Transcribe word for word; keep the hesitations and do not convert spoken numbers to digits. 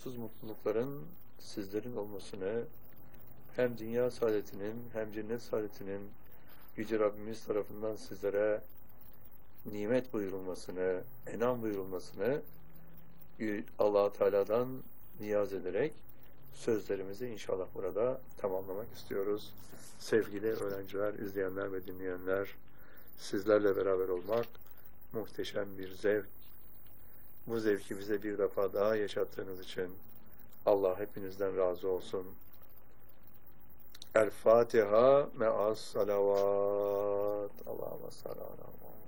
sonsuz mutlulukların sizlerin olmasını, hem dünya saadetinin hem cennet saadetinin Yüce Rabbimiz tarafından sizlere nimet buyurulmasını, enam buyurulmasını Allah-u Teala'dan niyaz ederek sözlerimizi inşallah burada tamamlamak istiyoruz. Sevgili öğrenciler, izleyenler ve dinleyenler, sizlerle beraber olmak muhteşem bir zevk. Bu zevki bize bir defa daha yaşattığınız için Allah hepinizden razı olsun. El Fatiha me'as salavat. Allahümme salli ala